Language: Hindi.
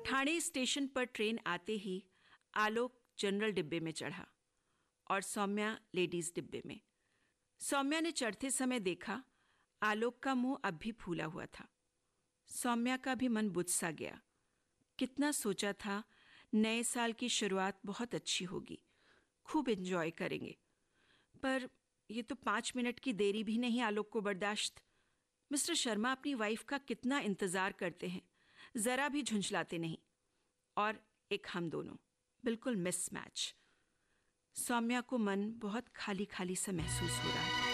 ठाणे स्टेशन पर ट्रेन आते ही आलोक जनरल डिब्बे में चढ़ा और सौम्या लेडीज डिब्बे में। सौम्या ने चढ़ते समय देखा आलोक का मुंह अब भी फूला हुआ था। सौम्या का भी मन बुझ सा गया। कितना सोचा था नए साल की शुरुआत बहुत अच्छी होगी, खूब एंजॉय करेंगे, पर ये तो 5 मिनट की देरी भी नहीं आलोक को बर्दाश्त। मिस्टर शर्मा अपनी वाइफ का कितना इंतजार करते हैं, जरा भी झुंझलाते नहीं, और एक हम दोनों बिल्कुल मिसमैच। सौम्या को मन बहुत खाली खाली सा महसूस हो रहा है।